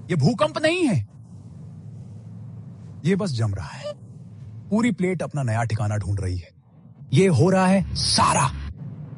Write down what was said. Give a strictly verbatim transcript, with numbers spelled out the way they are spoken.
ये भूकंप नहीं है, ये बस जम रहा है। पूरी प्लेट अपना नया ठिकाना ढूंढ रही है। ये हो रहा है सारा